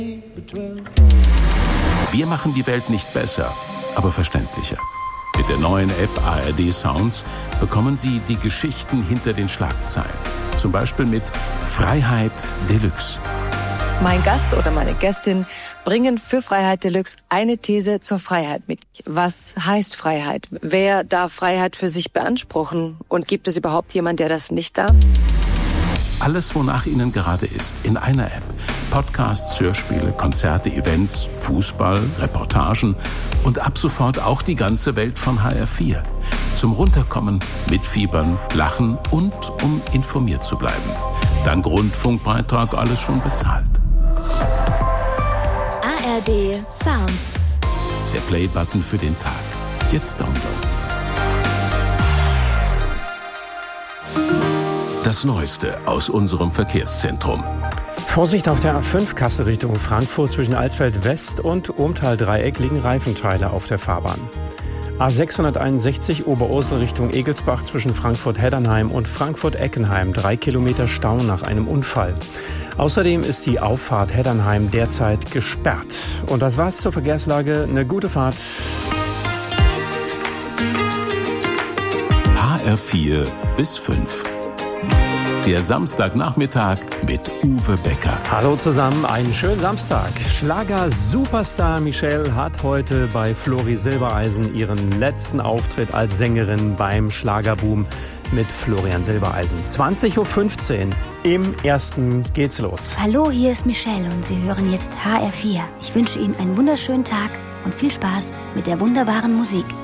Wir machen die Welt nicht besser, aber verständlicher. Mit der neuen App ARD Sounds bekommen Sie die Geschichten hinter den Schlagzeilen. Zum Beispiel mit Freiheit Deluxe. Mein Gast oder meine Gästin bringen für Freiheit Deluxe eine These zur Freiheit mit. Was heißt Freiheit? Wer darf Freiheit für sich beanspruchen? Und gibt es überhaupt jemanden, der das nicht darf? Alles, wonach Ihnen gerade ist, in einer App. Podcasts, Hörspiele, Konzerte, Events, Fußball, Reportagen und ab sofort auch die ganze Welt von HR4. Zum Runterkommen, mitfiebern, lachen und um informiert zu bleiben. Dank Rundfunkbeitrag alles schon bezahlt. ARD Sounds. Der Play-Button für den Tag. Jetzt downloaden. Das Neueste aus unserem Verkehrszentrum. Vorsicht auf der A5 Kassel Richtung Frankfurt zwischen Alsfeld West und Urmtal-Dreieck liegen Reifenteile auf der Fahrbahn. A661 Oberursel Richtung Egelsbach zwischen Frankfurt-Heddernheim und Frankfurt-Eckenheim 3 Kilometer Stau nach einem Unfall. Außerdem ist die Auffahrt Heddernheim derzeit gesperrt. Und das war's zur Verkehrslage. Eine gute Fahrt. HR4 bis 5. Der Samstagnachmittag mit Uwe Becker. Hallo zusammen, einen schönen Samstag. Schlager-Superstar Michelle hat heute bei Flori Silbereisen ihren letzten Auftritt als Sängerin beim Schlagerboom mit Florian Silbereisen. 20.15 Uhr im Ersten geht's los. Hallo, hier ist Michelle und Sie hören jetzt HR4. Ich wünsche Ihnen einen wunderschönen Tag und viel Spaß mit der wunderbaren Musik.